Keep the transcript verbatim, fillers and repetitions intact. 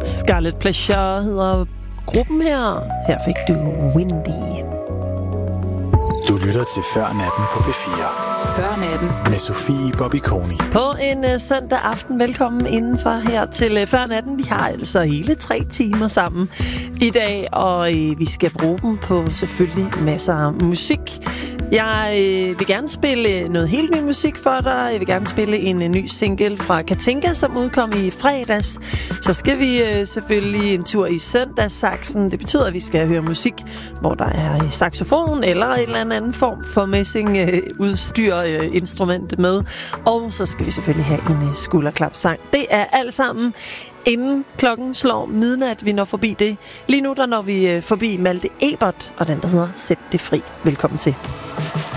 Scarlet Pleasure hedder gruppen her. Her fik du Windy. Du lytter til Før Natten på P fire. Før Natten med Sofie Bobby Koni. På en uh, søndag aften, velkommen indenfor her til uh, Før Natten. Vi har altså hele tre timer sammen i dag, og uh, vi skal bruge dem på selvfølgelig masser af musik. Jeg øh, vil gerne spille noget helt ny musik for dig. Jeg vil gerne spille en, en ny single fra Katinka, som udkom i fredags. Så skal vi øh, selvfølgelig en tur i søndagssaksen. Det betyder, at vi skal høre musik, hvor der er saxofon eller en eller anden form for messingudstyr, øh, øh, instrument med. Og så skal vi selvfølgelig have en øh, skulderklapsang. Det er alt sammen inden klokken slår midnat, vi når forbi det. Lige nu der når vi øh, forbi Malte Ebert, og den der hedder Sæt det fri. Velkommen til.